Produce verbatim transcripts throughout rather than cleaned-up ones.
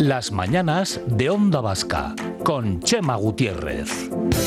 Las mañanas de Onda Vasca, con Chema Gutiérrez.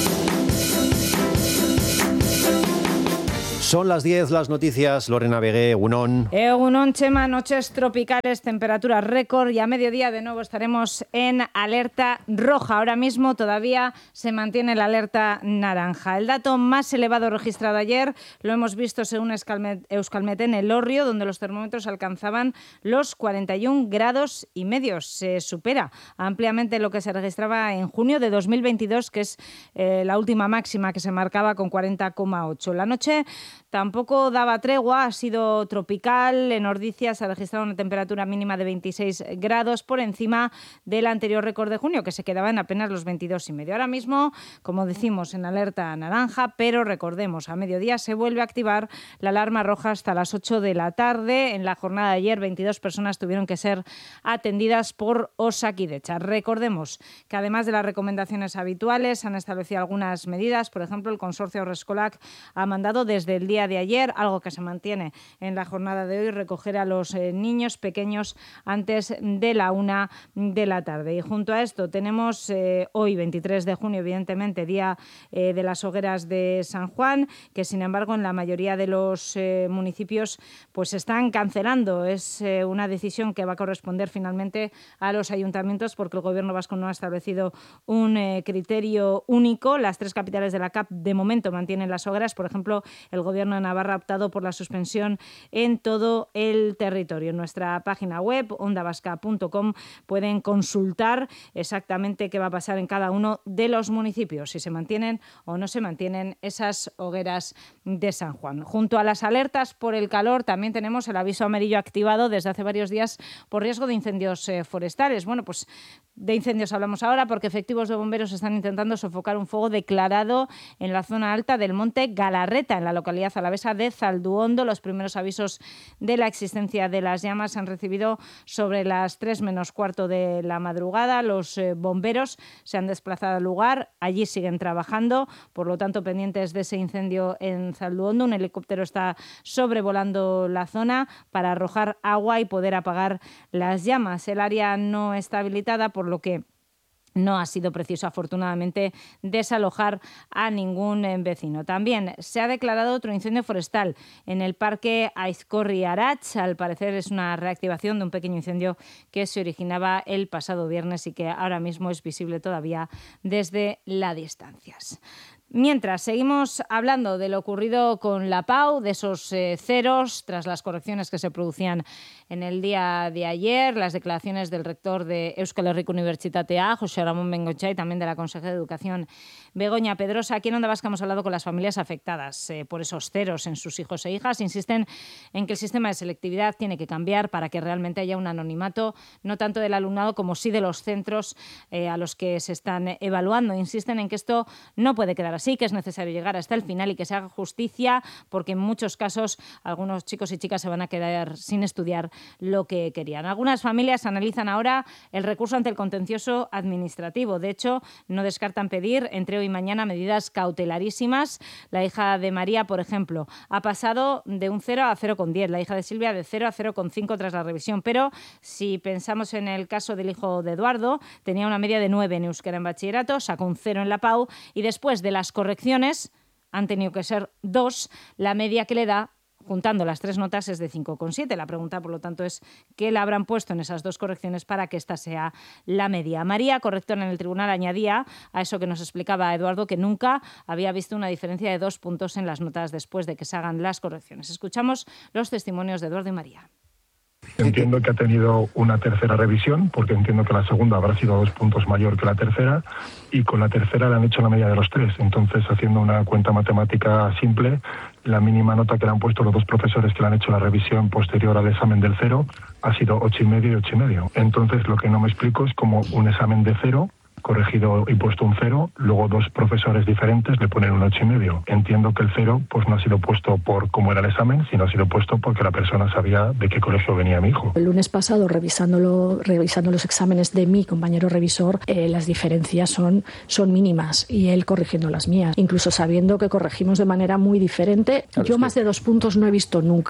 Son las diez, las noticias. Lorena Vegué, Egunon. Egunon, Chema, noches tropicales, temperaturas récord y a mediodía de nuevo estaremos en alerta roja. Ahora mismo todavía se mantiene la alerta naranja. El dato más elevado registrado ayer lo hemos visto según Euskalmet en Elorrio, donde los termómetros alcanzaban los cuarenta y un grados y medio. Se supera ampliamente lo que se registraba en junio de dos mil veintidós, que es eh, la última máxima que se marcaba con cuarenta coma ocho. La noche tampoco daba tregua, ha sido tropical. En Ordizia se ha registrado una temperatura mínima de veintiséis grados por encima del anterior récord de junio, que se quedaba en apenas los veintidós y medio. Ahora mismo, como decimos, en alerta naranja, pero recordemos, a mediodía se vuelve a activar la alarma roja hasta las ocho de la tarde. En la jornada de ayer, veintidós personas tuvieron que ser atendidas por Osakidecha. Recordemos que además de las recomendaciones habituales, han establecido algunas medidas. Por ejemplo, el consorcio Haurreskolak ha mandado desde el día de ayer, algo que se mantiene en la jornada de hoy, recoger a los eh, niños pequeños antes de la una de la tarde. Y junto a esto tenemos eh, hoy, veintitrés de junio, evidentemente, día eh, de las hogueras de San Juan, que sin embargo en la mayoría de los eh, municipios pues están cancelando. Es eh, una decisión que va a corresponder finalmente a los ayuntamientos, porque el gobierno vasco no ha establecido un eh, criterio único. Las tres capitales de la C A P de momento mantienen las hogueras. Por ejemplo, el gobierno de Navarra ha optado por la suspensión en todo el territorio. En nuestra página web, onda vasca punto com, pueden consultar exactamente qué va a pasar en cada uno de los municipios, si se mantienen o no se mantienen esas hogueras de San Juan. Junto a las alertas por el calor, también tenemos el aviso amarillo activado desde hace varios días por riesgo de incendios eh, forestales. Bueno, pues de incendios hablamos ahora porque efectivos de bomberos están intentando sofocar un fuego declarado en la zona alta del monte Galarreta, en la localidad alavesa de Zalduondo. Los primeros avisos de la existencia de las llamas se han recibido sobre las tres menos cuarto de la madrugada. Los eh, bomberos se han desplazado al lugar, allí siguen trabajando, por lo tanto pendientes de ese incendio en Zalduondo. Un helicóptero está sobrevolando la zona para arrojar agua y poder apagar las llamas. El área no está habilitada, por lo que no ha sido preciso, afortunadamente, desalojar a ningún vecino. También se ha declarado otro incendio forestal en el parque Aizkorri-Aratz. Al parecer es una reactivación de un pequeño incendio que se originaba el pasado viernes y que ahora mismo es visible todavía desde las distancias. Mientras, seguimos hablando de lo ocurrido con la Pau, de esos eh, ceros tras las correcciones que se producían en el día de ayer, las declaraciones del rector de Euskal Herriko Unibertsitatea, José Ramón Bengoechea, y también de la consejera de Educación, Begoña Pedrosa. Aquí en Onda Vasca hemos hablado con las familias afectadas eh, por esos ceros en sus hijos e hijas. Insisten en que el sistema de selectividad tiene que cambiar para que realmente haya un anonimato, no tanto del alumnado como sí de los centros eh, a los que se están evaluando. Insisten en que esto no puede quedar así, que es necesario llegar hasta el final y que se haga justicia, porque en muchos casos algunos chicos y chicas se van a quedar sin estudiar lo que querían. Algunas familias analizan ahora el recurso ante el contencioso administrativo. De hecho, no descartan pedir entre hoy y mañana medidas cautelarísimas. La hija de María, por ejemplo, ha pasado de un cero a cero coma diez. La hija de Silvia de cero a cero coma cinco tras la revisión. Pero si pensamos en el caso del hijo de Eduardo, tenía una media de nueve en euskera en bachillerato, sacó un cero en la Pau y después de las correcciones han tenido que ser dos. La media que le da, juntando las tres notas, es de cinco coma siete. La pregunta, por lo tanto, es qué le habrán puesto en esas dos correcciones para que esta sea la media. María, correctora en el tribunal, añadía a eso que nos explicaba Eduardo, que nunca había visto una diferencia de dos puntos en las notas después de que se hagan las correcciones. Escuchamos los testimonios de Eduardo y María. Entiendo que ha tenido una tercera revisión, porque entiendo que la segunda habrá sido dos puntos mayor que la tercera, y con la tercera le han hecho la media de los tres. Entonces, haciendo una cuenta matemática simple, la mínima nota que le han puesto los dos profesores que le han hecho la revisión posterior al examen del cero ha sido ocho y medio y ocho y medio. Entonces, lo que no me explico es cómo un examen de cero, corregido y puesto un cero, luego dos profesores diferentes le ponen un ocho y medio. Entiendo que el cero pues no ha sido puesto por cómo era el examen, sino ha sido puesto porque la persona sabía de qué colegio venía mi hijo. El lunes pasado, revisándolo, revisando los exámenes de mi compañero revisor, eh, las diferencias son, son mínimas y él corrigiendo las mías, incluso sabiendo que corregimos de manera muy diferente. Claro, yo más que... de dos puntos no he visto nunca.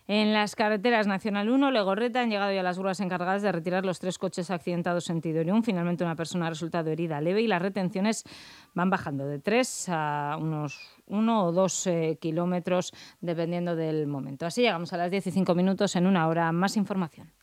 En las carreteras Nacional uno, Legorreta, han llegado ya las grúas encargadas de retirar los tres coches accidentados sentido Irún. Finalmente una persona ha resultado herida leve y las retenciones van bajando de tres a unos uno o dos eh, kilómetros dependiendo del momento. Así llegamos a las diez y cinco minutos. En una hora más información.